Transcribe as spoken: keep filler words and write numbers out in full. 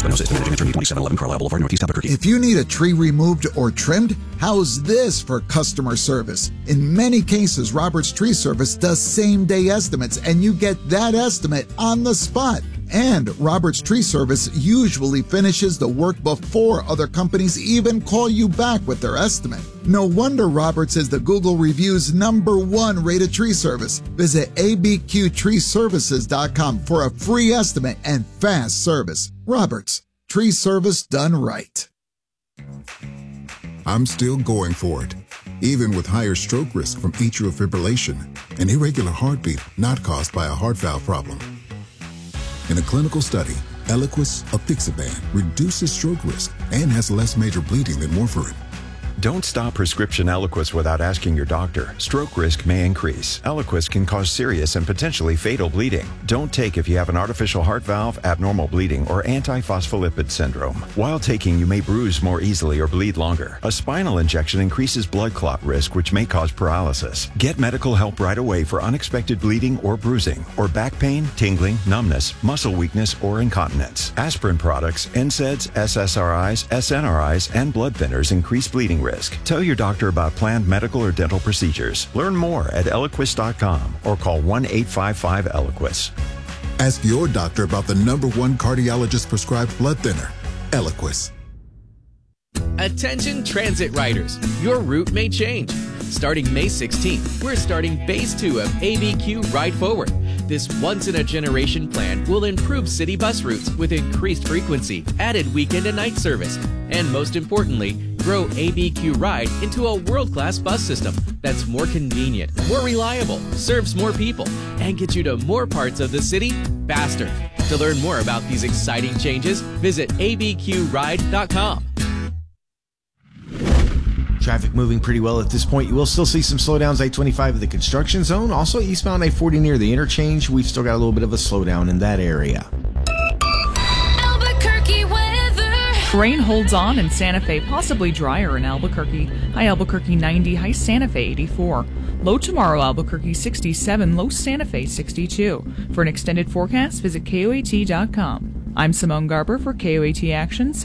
Espinosa, estimated attorney, twenty-seven eleven Carlisle Boulevard, Northeast Albuquerque. If you need a tree removed or trimmed, how's this for customer service? In many cases, Roberts Tree Service does same-day estimates, and you get that estimate on the spot. And Roberts Tree Service usually finishes the work before other companies even call you back with their estimate. No wonder Roberts is the Google Reviews number one rated tree service. Visit A B Q tree services dot com for a free estimate and fast service. Roberts, tree service done right. I'm still going for it, even with higher stroke risk from atrial fibrillation, an irregular heartbeat not caused by a heart valve problem. In a clinical study, Eliquis apixaban reduces stroke risk and has less major bleeding than warfarin. Don't stop prescription Eliquis without asking your doctor. Stroke risk may increase. Eliquis can cause serious and potentially fatal bleeding. Don't take if you have an artificial heart valve, abnormal bleeding, or antiphospholipid syndrome. While taking, you may bruise more easily or bleed longer. A spinal injection increases blood clot risk, which may cause paralysis. Get medical help right away for unexpected bleeding or bruising, or back pain, tingling, numbness, muscle weakness, or incontinence. Aspirin products, N SAIDs, S S R Is, S N R Is, and blood thinners increase bleeding risk. Tell your doctor about planned medical or dental procedures. Learn more at Eliquis dot com or call one eight five five Eliquis. Ask your doctor about the number one cardiologist prescribed blood thinner, Eliquis. Attention transit riders, your route may change. Starting May sixteenth, we're starting Phase two of A B Q Ride Forward. This once-in-a-generation plan will improve city bus routes with increased frequency, added weekend and night service, and most importantly, grow A B Q Ride into a world-class bus system that's more convenient, more reliable, serves more people, and gets you to more parts of the city faster. To learn more about these exciting changes, visit A B Q ride dot com. Traffic moving pretty well at this point. You will still see some slowdowns I twenty-five at the construction zone. Also eastbound I forty near the interchange. We've still got a little bit of a slowdown in that area. Albuquerque weather. Rain holds on in Santa Fe, possibly drier in Albuquerque. High Albuquerque ninety, high Santa Fe eighty-four. Low tomorrow Albuquerque sixty-seven, low Santa Fe sixty-two. For an extended forecast, visit K O A T dot com. I'm Simone Garber for K O A T Action.